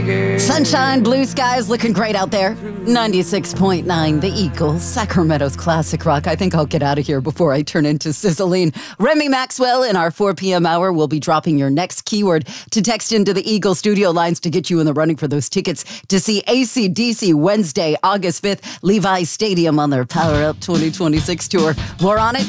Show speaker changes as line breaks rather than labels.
Sunshine, blue skies, looking great out there. 96.9, The Eagles, Sacramento's classic rock. I think I'll get out of here before I turn into Sizzling. Remy Maxwell in our 4 p.m. hour will be dropping your next keyword to text into the Eagle studio lines to get you in the running for those tickets to see AC/DC Wednesday, August 5th, Levi's Stadium on their Power Up 2026 tour. More on it